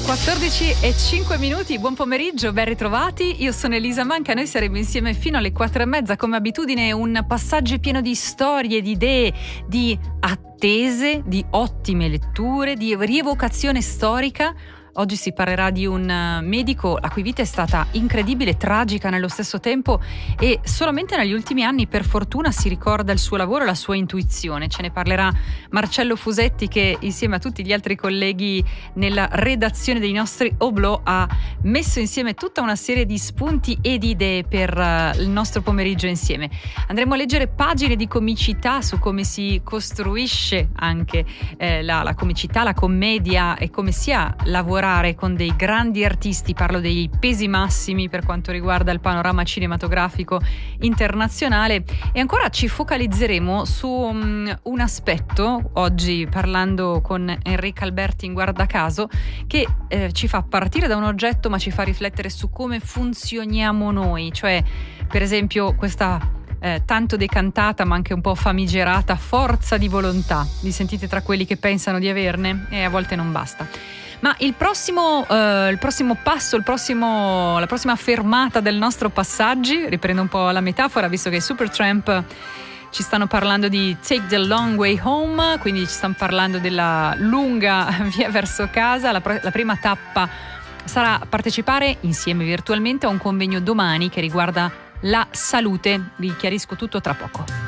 14:05, buon pomeriggio, ben ritrovati. Io sono Elisa Manca, noi saremo insieme fino alle 4:30. Come abitudine un passaggio pieno di storie, di idee, di attese, di ottime letture, di rievocazione storica. Oggi si parlerà di un medico la cui vita è stata incredibile, tragica nello stesso tempo, e solamente negli ultimi anni, per fortuna, si ricorda il suo lavoro e la sua intuizione. Ce ne parlerà Marcello Fusetti, che insieme a tutti gli altri colleghi nella redazione dei nostri Oblò ha messo insieme tutta una serie di spunti e di idee per il nostro pomeriggio insieme. Andremo a leggere pagine di comicità su come si costruisce anche la comicità, la commedia, e come sia lavorare con dei grandi artisti. Parlo dei pesi massimi per quanto riguarda il panorama cinematografico internazionale, e ancora ci focalizzeremo su un aspetto, oggi parlando con Enrica Alberti in Guardacaso, che ci fa partire da un oggetto ma ci fa riflettere su come funzioniamo noi, cioè per esempio questa tanto decantata ma anche un po' famigerata forza di volontà. Vi sentite tra quelli che pensano di averne? E a volte non basta. Ma il prossimo passo, la prossima fermata del nostro passaggi, riprendo un po' la metafora, visto che i Supertramp ci stanno parlando di Take the Long Way Home, quindi ci stanno parlando della lunga via verso casa. La prima tappa sarà partecipare insieme virtualmente a un convegno domani che riguarda la salute. Vi chiarisco tutto tra poco.